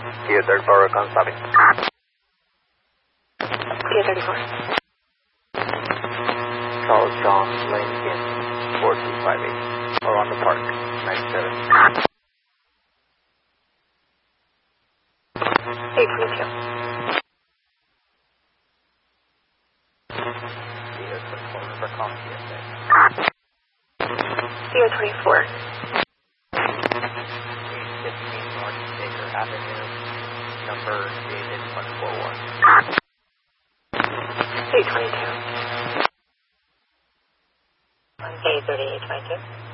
Kia 34, con stopping. Kia 34. Charles John Lincoln, 4258. Or on the park, 97. 822. Kia 24, for calm TSA. Kia 24. 815 North Baker Avenue, number dated 141. 822. K 3822.